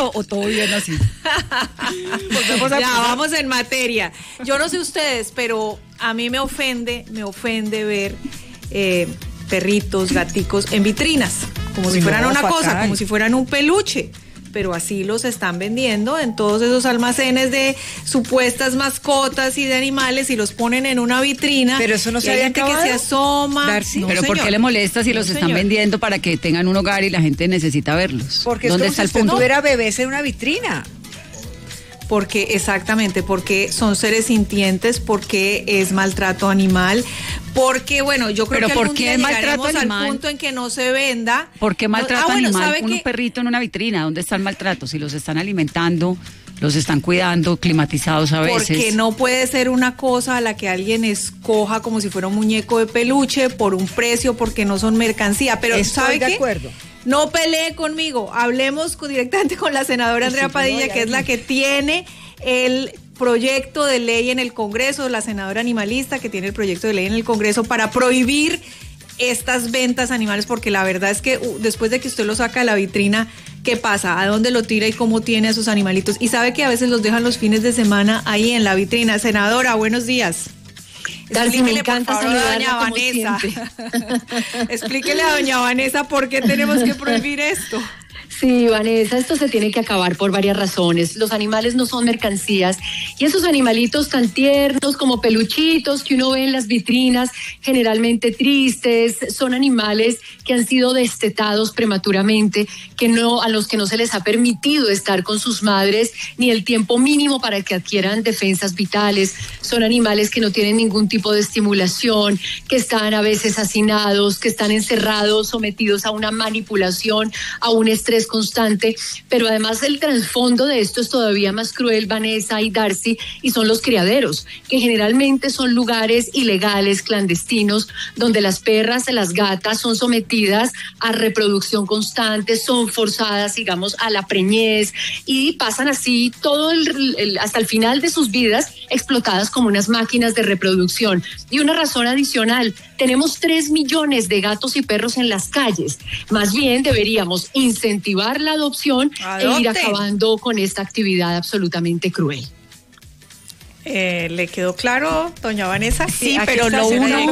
o todo bien así? Ya, vamos en materia. Yo no sé ustedes, pero a mí me ofende ver perritos, gaticos en vitrinas, como si fueran una cosa, como si fueran un peluche. Pero así los están vendiendo en todos esos almacenes de supuestas mascotas y de animales y los ponen en una vitrina. Pero eso no se había acabado. Que se asoma. No, pero ¿por qué le molesta si los están vendiendo para que tengan un hogar y la gente necesita verlos? Porque ¿dónde está el punto? Tuviera bebés en una vitrina. Porque, exactamente, porque son seres sintientes, porque es maltrato animal, porque, bueno, yo creo que algún día llegaremos al punto en que no se venda. ¿Por qué maltrato animal? Un perrito en una vitrina, ¿dónde está el maltrato? Si los están alimentando, los están cuidando, climatizados a veces. Porque no puede ser una cosa a la que alguien escoja como si fuera un muñeco de peluche por un precio, porque no son mercancía. Pero ¿sabe qué? Estoy de acuerdo. No pelee conmigo, hablemos directamente con la senadora Andrea Padilla, que es la que tiene el proyecto de ley en el Congreso, la senadora animalista que tiene el proyecto de ley en el Congreso para prohibir estas ventas animales, porque la verdad es que después de que usted lo saca de la vitrina, ¿qué pasa? ¿A dónde lo tira y cómo tiene a sus animalitos? Y sabe que a veces los dejan los fines de semana ahí en la vitrina. Senadora, buenos días. Darcy, me encanta saludarla como Vanessa. Explíquele a doña Vanessa por qué tenemos que prohibir esto. Sí, Vanessa, esto se tiene que acabar por varias razones. Los animales no son mercancías y esos animalitos tan tiernos como peluchitos que uno ve en las vitrinas, generalmente tristes, son animales que han sido destetados prematuramente, a los que no se les ha permitido estar con sus madres ni el tiempo mínimo para que adquieran defensas vitales. Son animales que no tienen ningún tipo de estimulación, que están a veces hacinados, que están encerrados, sometidos a una manipulación, a un estrés constante, pero además el trasfondo de esto es todavía más cruel, Vanessa y Darcy, y son los criaderos, que generalmente son lugares ilegales, clandestinos, donde las perras y las gatas son sometidas a reproducción constante, son forzadas, digamos, a la preñez, y pasan así todo hasta el final de sus vidas explotadas como unas máquinas de reproducción. Y una razón adicional, tenemos 3 millones de gatos y perros en las calles. Más bien deberíamos incentivar la adopción e ir acabando con esta actividad absolutamente cruel. ¿Le quedó claro, doña Vanessa? Sí, pero lo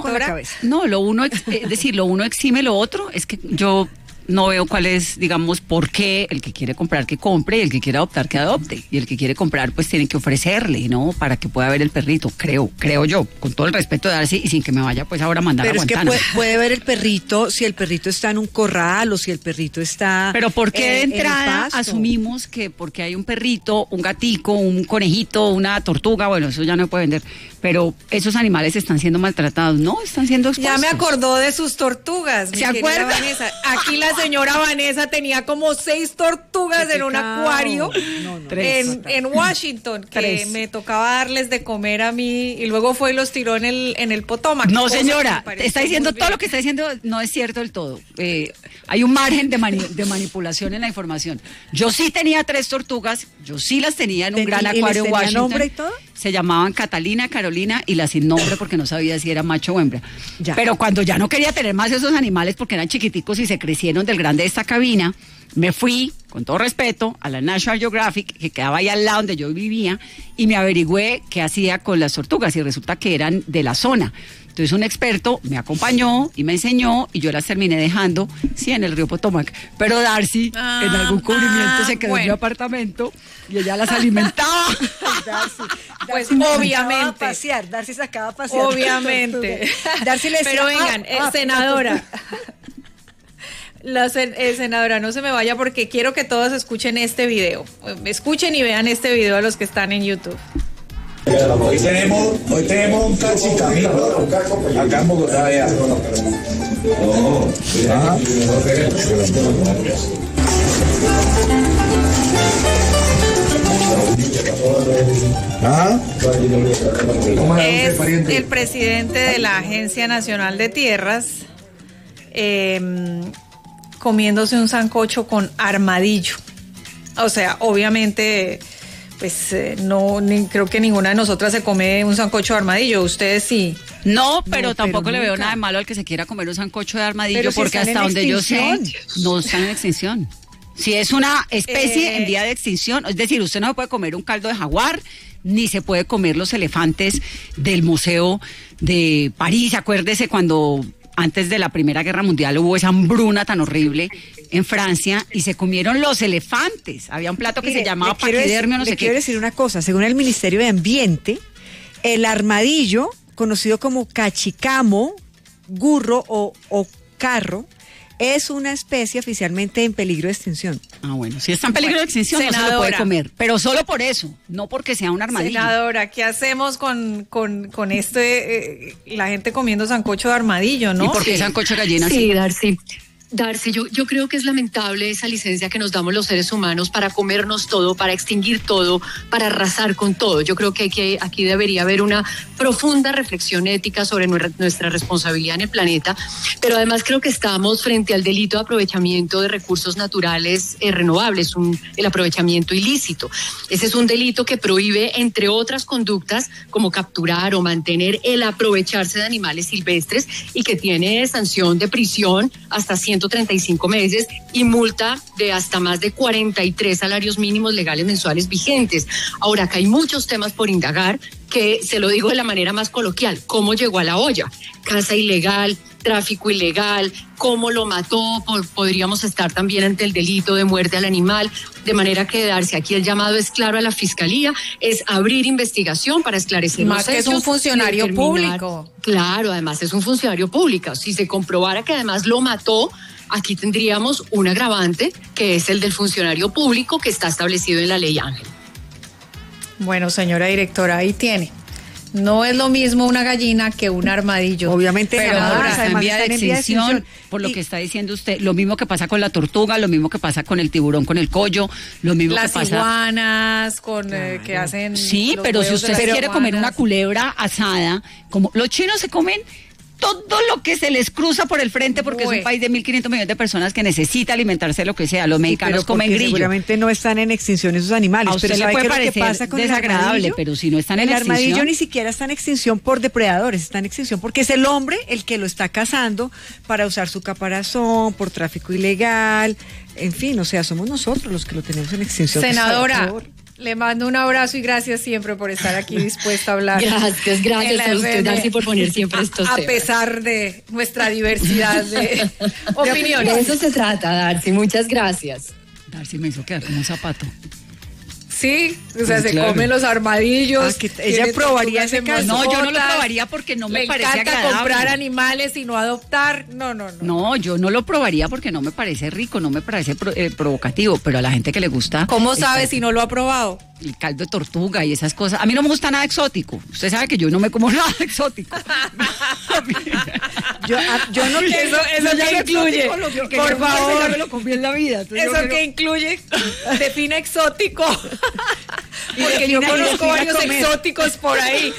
uno exime lo otro. Es que yo no veo cuál es, digamos, por qué el que quiere comprar que compre y el que quiere adoptar que adopte. Y el que quiere comprar pues tiene que ofrecerle, ¿no? Para que pueda ver el perrito, creo yo, con todo el respeto de Darcy y sin que me vaya pues ahora a mandar a Guantánamo. Pero es que puede ver el perrito si el perrito está en un corral o si el perrito está Pero ¿por qué de entrada asumimos que porque hay un perrito, un gatico, un conejito, una tortuga, bueno, eso ya no puede vender, pero esos animales están siendo maltratados? No, están siendo expuestos. Ya me acordó de sus tortugas. ¿Se acuerda? Aquí la señora Vanessa tenía como 6 tortugas en un acuario en Washington, que me tocaba darles de comer a mí y luego fue y los tiró en el Potomac. No, señora, está diciendo todo lo que está diciendo no es cierto del todo. Hay un margen de manipulación en la información. Yo sí tenía 3 tortugas, yo sí las tenía en un gran acuario en Washington. ¿Nombre y todo? Se llamaban Catalina, Carolina y la sin nombre porque no sabía si era macho o hembra. Ya. Pero cuando ya no quería tener más esos animales porque eran chiquiticos y se crecieron del grande de esta cabina, me fui, con todo respeto, a la National Geographic, que quedaba ahí al lado donde yo vivía, y me averigüé qué hacía con las tortugas y resulta que eran de la zona. Entonces un experto me acompañó y me enseñó y yo las terminé dejando, sí, en el río Potomac. Pero Darcy, en algún cubrimiento, se quedó en mi apartamento y ella las alimentaba. Pues obviamente. Darcy sacaba a pasear. Obviamente. Darcy le decía, pero vengan, senadora. Senadora, no se me vaya porque quiero que todos escuchen este video. Escuchen y vean este video a los que están en YouTube. Hoy tenemos un calcicamino acá en Bogotá, vea. Es el presidente de la Agencia Nacional de Tierras comiéndose un sancocho con armadillo. O sea, obviamente, pues creo que ninguna de nosotras se come un sancocho de armadillo. Ustedes sí. No, pero tampoco le veo nada de malo al que se quiera comer un sancocho de armadillo, porque hasta donde yo sé, no están en extinción. Si es una especie en vía de extinción, es decir, usted no puede comer un caldo de jaguar, ni se puede comer los elefantes del Museo de París. Acuérdese cuando antes de la Primera Guerra Mundial hubo esa hambruna tan horrible en Francia y se comieron los elefantes. Había un plato que se llamaba paquidermio, no sé qué. Quiero decir una cosa, según el Ministerio de Ambiente, el armadillo, conocido como cachicamo, gurro o carro, es una especie oficialmente en peligro de extinción. Ah, bueno, si está en peligro de extinción no se lo puede comer, pero solo por eso, no porque sea un armadillo. Senadora, ¿qué hacemos con la gente comiendo sancocho de armadillo, no? ¿Y por qué sancocho de gallina? Sí, Darcy, yo creo que es lamentable esa licencia que nos damos los seres humanos para comernos todo, para extinguir todo, para arrasar con todo. Yo creo que aquí debería haber una profunda reflexión ética sobre nuestra responsabilidad en el planeta, pero además creo que estamos frente al delito de aprovechamiento de recursos naturales renovables, el aprovechamiento ilícito. Ese es un delito que prohíbe, entre otras conductas, como capturar o mantener el aprovecharse de animales silvestres y que tiene sanción de prisión hasta 135 meses y multa de hasta más de 43 salarios mínimos legales mensuales vigentes. Ahora, acá hay muchos temas por indagar, que se lo digo de la manera más coloquial: ¿cómo llegó a la olla? Caza ilegal, tráfico ilegal, cómo lo mató, podríamos estar también ante el delito de muerte al animal, de manera que Darcy, aquí el llamado es claro a la Fiscalía, es abrir investigación para esclarecer los hechos. Más que es un funcionario público. Claro, además es un funcionario público. Si se comprobara que además lo mató, aquí tendríamos un agravante, que es el del funcionario público que está establecido en la ley Ángel. Bueno, señora directora, ahí tiene. No es lo mismo una gallina que un armadillo. Obviamente, pero ahora está en vía de extinción, extinción, por lo que está diciendo usted. Lo mismo que pasa con la tortuga, lo mismo que pasa con el tiburón, con el collo, lo mismo las que pasa. Las iguanas, que hacen. Sí, pero si usted quiere comer una culebra asada, como los chinos se comen todo lo que se les cruza por el frente, porque es un país de 1.500 millones de personas que necesita alimentarse de lo que sea. Los mexicanos comen grillo. Seguramente no están en extinción esos animales. A usted pero le puede parecer que pasa con desagradable, pero si no están en extinción. El armadillo ni siquiera está en extinción por depredadores, está en extinción porque es el hombre el que lo está cazando para usar su caparazón, por tráfico ilegal, en fin, o sea, somos nosotros los que lo tenemos en extinción. Senadora, le mando un abrazo y gracias siempre por estar aquí dispuesta a hablar. Gracias a usted, Darcy, por poner siempre estos temas. A pesar de nuestra diversidad de opiniones. De eso se trata, Darcy, muchas gracias. Darcy me hizo quedar como un zapato. Sí, o sea, se comen los armadillos. Ella probaría ese caso. No, yo no lo probaría porque no me parece agradable. Le encanta comprar animales y no adoptar. No. No, yo no lo probaría porque no me parece rico, no me parece provocativo, pero a la gente que le gusta. ¿Cómo sabe si no lo ha probado? El caldo de tortuga y esas cosas. A mí no me gusta nada exótico. Usted sabe que yo no me como nada exótico. yo no quiero. Eso que incluye. Por favor. Yo me lo comí en la vida. Eso que incluye. Define exótico. Porque yo conozco varios exóticos por ahí.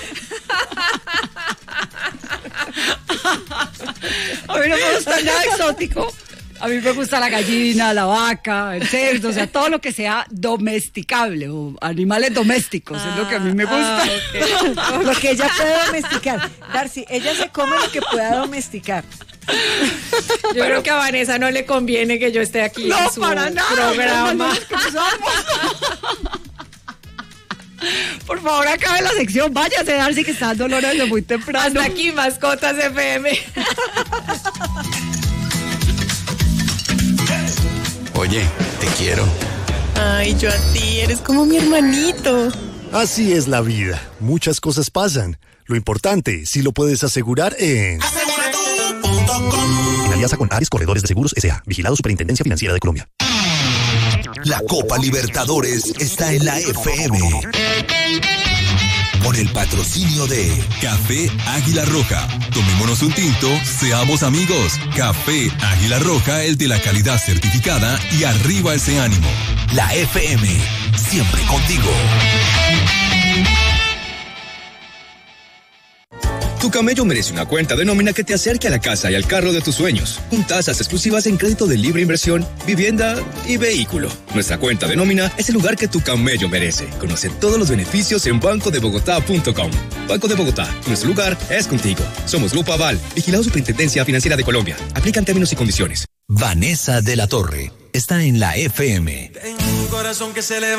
A mí no me gusta nada exótico. A mí me gusta la gallina, la vaca, el cerdo, o sea, todo lo que sea domesticable o animales domésticos, es lo que a mí me gusta. Okay. Lo que ella puede domesticar. Darcy, ella se come lo que pueda domesticar. Yo creo que a Vanessa no le conviene que yo esté aquí en su programa. Por favor, acabe la sección, váyase, Darcy, que está dando dolor desde muy temprano. Hasta aquí, Mascotas FM. Oye, te quiero. Ay, yo a ti, eres como mi hermanito. Así es la vida. Muchas cosas pasan. Lo importante, si lo puedes asegurar en... Aseguratu.com. En alianza con Ares Corredores de Seguros S.A. Vigilado Superintendencia Financiera de Colombia. La Copa Libertadores está en la FM. Con el patrocinio de Café Águila Roja. Tomémonos un tinto, seamos amigos. Café Águila Roja, el de la calidad certificada, y arriba ese ánimo. La FM, siempre contigo. Tu camello merece una cuenta de nómina que te acerque a la casa y al carro de tus sueños, con tasas exclusivas en crédito de libre inversión, vivienda y vehículo. Nuestra cuenta de nómina es el lugar que tu camello merece. Conoce todos los beneficios en bancodebogotá.com. Banco de Bogotá, nuestro lugar es contigo. Somos Grupo Aval, vigilado Superintendencia Financiera de Colombia. Aplican términos y condiciones. Vanessa de la Torre está en la FM. Tengo un corazón que se